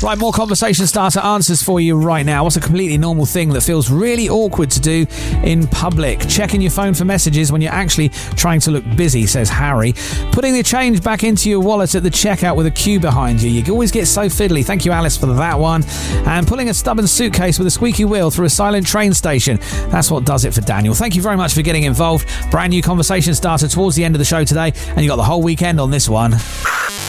Right, more conversation starter answers for you right now. What's a completely normal thing that feels really awkward to do in public? Checking your phone for messages when you're actually trying to look busy, says Harry. Putting the change back into your wallet at the checkout with a queue behind you. You always get so fiddly. Thank you, Alice, for that one. And pulling a stubborn suitcase with a squeaky wheel through a silent train station. That's what does it for Daniel. Thank you very much for getting involved. Brand new conversation starter towards the end of the show today, and you got the whole weekend on this one.